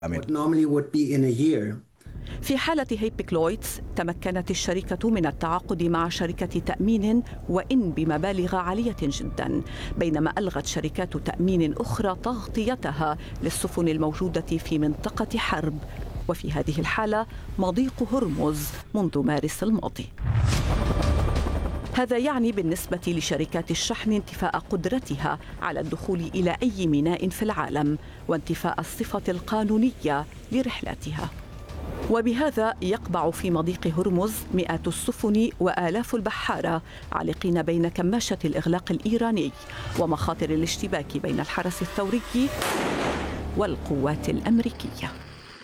what normally would be in a year. في حالة هيبك لويدز تمكنت الشركة من التعاقد مع شركة تأمين وإن بمبالغ عالية جدا، بينما ألغت شركات تأمين أخرى تغطيتها للسفن الموجودة في منطقة حرب، وفي هذه الحالة مضيق هرمز منذ مارس الماضي. هذا يعني بالنسبة لشركات الشحن انتفاء قدرتها على الدخول إلى أي ميناء في العالم وانتفاء الصفة القانونية لرحلاتها. وبهذا يقبع في مضيق هرمز مئات السفن وآلاف البحارة عالقين بين كماشة الإغلاق الإيراني ومخاطر الاشتباك بين الحرس الثوري والقوات الأمريكية.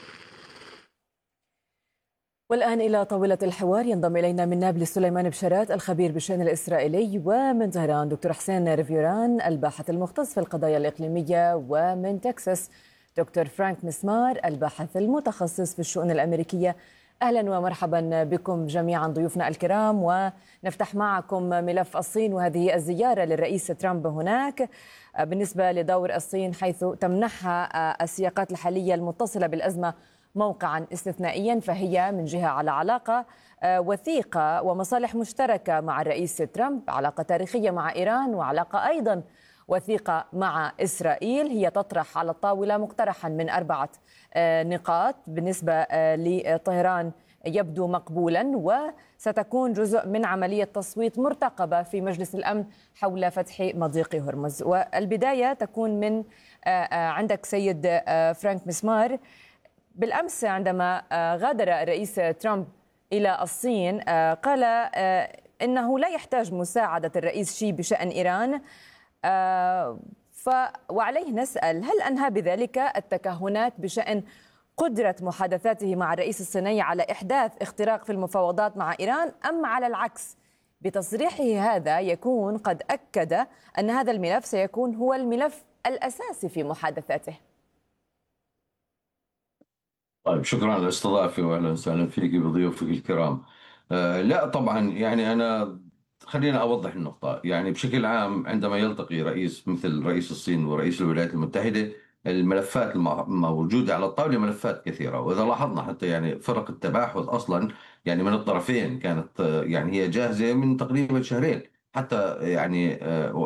والآن إلى طاولة الحوار ينضم إلينا من نابلس سليمان بشارات الخبير بالشأن الإسرائيلي، ومن طهران دكتور حسين ريفيوران الباحث المختص في القضايا الإقليمية، ومن تكساس دكتور فرانك مسمار الباحث المتخصص في الشؤون الأمريكية. أهلا ومرحبا بكم جميعا ضيوفنا الكرام، ونفتح معكم ملف الصين وهذه الزيارة للرئيس ترامب هناك. بالنسبة لدور الصين حيث تمنحها السياقات الحالية المتصلة بالأزمة موقعا استثنائيا، فهي من جهة على علاقة وثيقة ومصالح مشتركة مع الرئيس ترامب، علاقة تاريخية مع إيران، وعلاقة أيضا وثيقة مع إسرائيل. هي تطرح على الطاولة مقترحا من 4 نقاط بالنسبة لطهران يبدو مقبولا، وستكون جزء من عملية تصويت مرتقبة في مجلس الأمن حول فتح مضيق هرمز. والبداية تكون من عندك سيد فرانك مسمار. بالأمس عندما غادر الرئيس ترامب إلى الصين قال إنه لا يحتاج مساعدة الرئيس شي بشأن إيران، وعليه نسأل هل أنهى بذلك التكهنات بشأن قدرة محادثاته مع الرئيس الصيني على إحداث اختراق في المفاوضات مع إيران، أم على العكس بتصريحه هذا يكون قد أكد أن هذا الملف سيكون هو الملف الأساسي في محادثاته؟ طيب، شكرا على الاستضافة وأهلا وسهلا فيك بضيوفك الكرام. لا طبعا، يعني أنا خلينا أوضح النقطة. يعني بشكل عام عندما يلتقي رئيس مثل رئيس الصين ورئيس الولايات المتحدة، الملفات الموجودة على الطاولة ملفات كثيرة، وإذا لاحظنا حتى يعني فرق التباحث أصلا يعني من الطرفين كانت يعني هي جاهزة من تقريبا شهرين. حتى يعني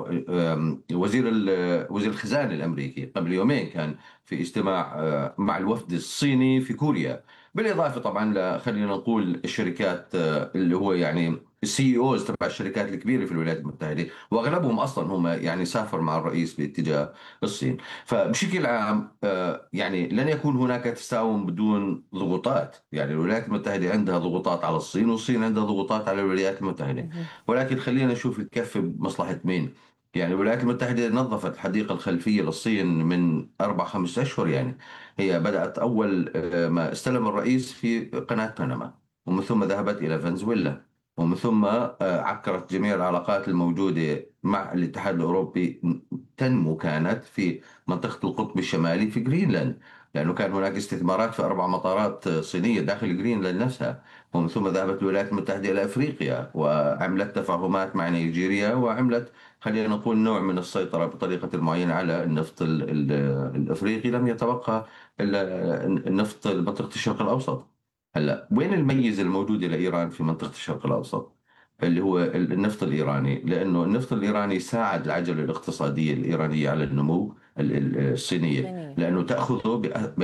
وزير الخزانة الأمريكي قبل يومين كان في اجتماع مع الوفد الصيني في كوريا، بالإضافة طبعا خلينا نقول الشركات اللي هو يعني السي اوز تبع الشركات الكبيرة في الولايات المتحدة، وأغلبهم أصلا هم يعني سافر مع الرئيس باتجاه الصين. فبشكل عام يعني لن يكون هناك تساوم بدون ضغوطات. يعني الولايات المتحدة عندها ضغوطات على الصين، والصين عندها ضغوطات على الولايات المتحدة، ولكن خلينا نشوف الكفة بمصلحة مين. يعني الولايات المتحدة نظفت الحديقة الخلفية للصين من 4-5 أشهر. يعني هي بدأت أول ما استلم الرئيس في قناة بنما، ومن ثم ذهبت إلى فنزويلا، ومن ثم عكرت جميع العلاقات الموجودة مع الاتحاد الأوروبي. تنمو كانت في منطقة القطب الشمالي في جرينلاند، لأنه كان هناك استثمارات في 4 مطارات صينية داخل جرينلاند نفسها. ومن ثم ذهبت الولايات المتحدة إلى أفريقيا وعملت تفاهمات مع نيجيريا، وعملت خلينا نقول نوع من السيطرة بطريقة معينة على النفط الأفريقي. لم يتبقى إلا النفط منطقة الشرق الأوسط. هلا وين الميزة الموجودة لإيران في منطقة الشرق الأوسط؟ اللي هو النفط الإيراني، لأنه النفط الإيراني ساعد العجلة الاقتصادية الإيرانية على النمو الصينية، لأنه تأخذه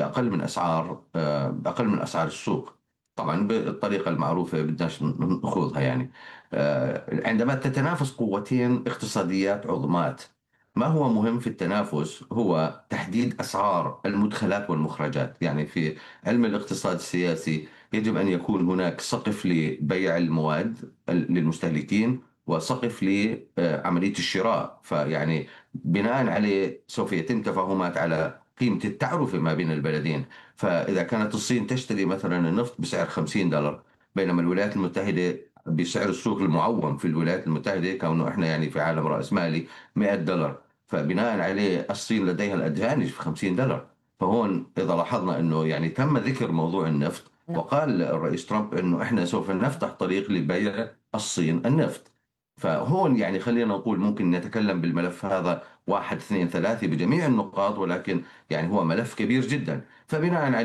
بأقل من أسعار السوق، طبعا بالطريقة المعروفة بدناش نخوضها. يعني عندما تتنافس قوتين اقتصاديات عظمات، ما هو مهم في التنافس هو تحديد أسعار المدخلات والمخرجات. يعني في علم الاقتصاد السياسي يجب أن يكون هناك سقف لبيع المواد للمستهلكين وسقف لعملية الشراء، فيعني بناء عليه سوف يتم تفاهمات على قيمة التعرفة ما بين البلدين. فإذا كانت الصين تشتري مثلا النفط بسعر $50، بينما الولايات المتحدة بسعر السوق المعوم في الولايات المتحدة، كونه احنا يعني في عالم رأسمالي، $100، فبناء عليه الصين لديها الأدفانج في $50. فهون إذا لاحظنا أنه يعني تم ذكر موضوع النفط، وقال الرئيس ترامب أنه إحنا سوف نفتح طريق لبيع الصين النفط. فهون يعني خلينا نقول ممكن نتكلم بالملف هذا 1 2 3 بجميع النقاط، ولكن يعني هو ملف كبير جدا. فبناء عليه